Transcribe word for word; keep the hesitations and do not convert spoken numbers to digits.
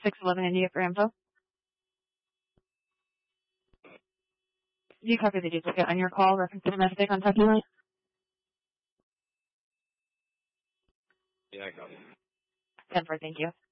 six eleven India for info. Do you copy the duplicate on your call reference to domestic on Tucky Line? Yeah, I copy. ten four, thank you.